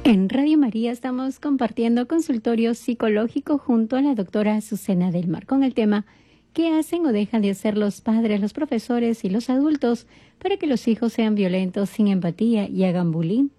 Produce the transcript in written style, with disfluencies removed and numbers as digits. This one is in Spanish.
En Radio María estamos compartiendo consultorio psicológico junto a la doctora Azucena del Mar con el tema ¿qué hacen o dejan de hacer los padres, los profesores y los adultos para que los hijos sean violentos, sin empatía y hagan bullying?